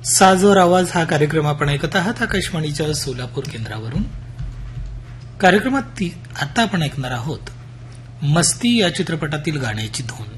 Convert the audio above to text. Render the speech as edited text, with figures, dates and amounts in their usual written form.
साजोर आवाज हा कार्यक्रम आपण ऐकत आहात आकाशवाणीच्या सोलापूर केंद्रावरून. कार्यक्रमात आता आपण ऐकणार आहोत मस्ती या चित्रपटातील गाण्याची धून.